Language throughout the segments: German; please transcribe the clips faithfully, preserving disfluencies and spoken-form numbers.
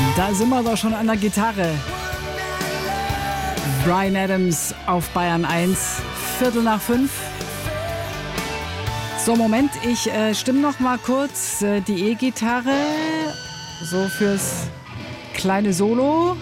Da sind wir doch schon an der Gitarre. Bryan Adams auf Bayern eins, Viertel nach fünf. So, Moment, ich äh, stimme noch mal kurz äh, die E-Gitarre, so fürs kleine Solo.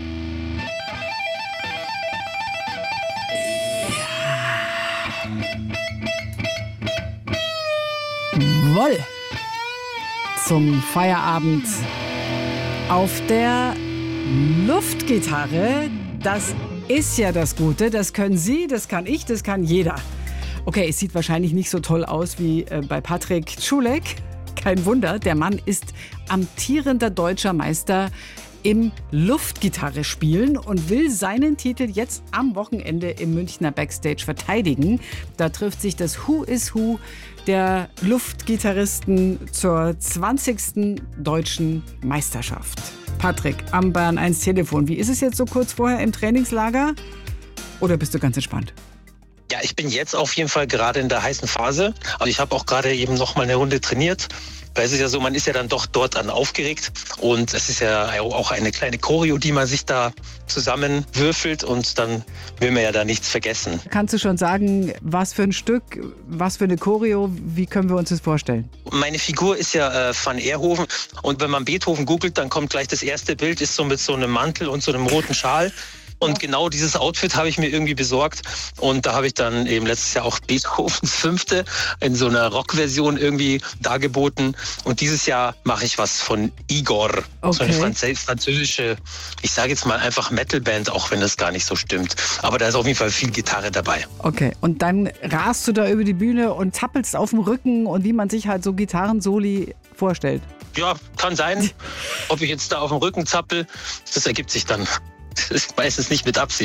Jawohl! Zum Feierabend auf der Luftgitarre. Das ist ja das Gute. Das können Sie, das kann ich, das kann jeder. Okay, es sieht wahrscheinlich nicht so toll aus wie äh, bei Patrick Schulek. Kein Wunder, der Mann ist amtierender deutscher Meister im Luftgitarre spielen und will seinen Titel jetzt am Wochenende im Münchner Backstage verteidigen. Da trifft sich das Who is Who der Luftgitarristen zur zwanzigsten deutschen Meisterschaft. Patrick, am Bayern eins Telefon. Wie ist es jetzt so kurz vorher im Trainingslager? Oder bist du ganz entspannt? Ja, ich bin jetzt auf jeden Fall gerade in der heißen Phase. Aber ich habe auch gerade eben noch mal eine Runde trainiert. Weil es ist ja so, man ist ja dann doch dort an aufgeregt. Und es ist ja auch eine kleine Choreo, die man sich da zusammenwürfelt. Und dann will man ja da nichts vergessen. Kannst du schon sagen, was für ein Stück, was für eine Choreo, wie können wir uns das vorstellen? Meine Figur ist ja äh, Van Aerhoven. Und wenn man Beethoven googelt, dann kommt gleich das erste Bild, ist so mit so einem Mantel und so einem roten Schal. Und genau dieses Outfit habe ich mir irgendwie besorgt. Und da habe ich dann eben letztes Jahr auch Beethovens Fünfte in so einer Rockversion irgendwie dargeboten. Und dieses Jahr mache ich was von Igor. Okay. So eine Französ- französische, ich sage jetzt mal einfach Metalband, auch wenn das gar nicht so stimmt. Aber da ist auf jeden Fall viel Gitarre dabei. Okay, und dann rast du da über die Bühne und zappelst auf dem Rücken und wie man sich halt so Gitarrensoli vorstellt. Ja, kann sein. Ob ich jetzt da auf dem Rücken zappel, das ergibt sich dann. Das ist meistens nicht mit Absicht.